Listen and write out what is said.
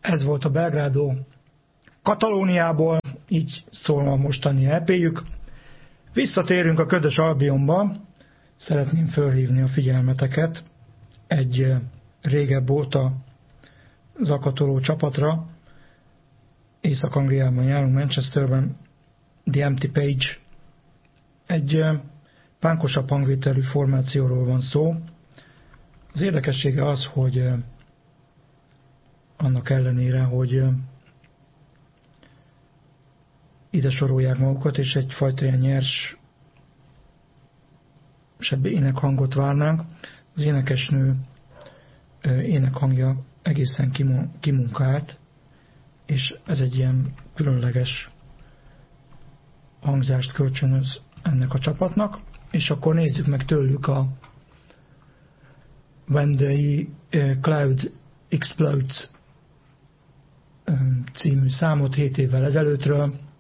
Ez volt a Belgrado Katalóniából, így szól a mostani EP-jük. Visszatérünk a Ködös Albionba. Szeretném fölhívni a figyelmeteket egy régebb óta zakatoló csapatra. Észak-Angliában járunk, Manchesterben, The Empty Page. Egy pánkosabb hangvételű formációról van szó. Az érdekessége az, hogy annak ellenére, hogy ide sorolják magukat, és egyfajta ilyen nyers sebb énekhangot várnánk, az énekesnő énekhangja egészen kimunkált, és ez egy ilyen különleges hangzást kölcsönöz ennek a csapatnak, és akkor nézzük meg tőlük a When the Cloud Explodes című számot 7 évvel ezelőttről.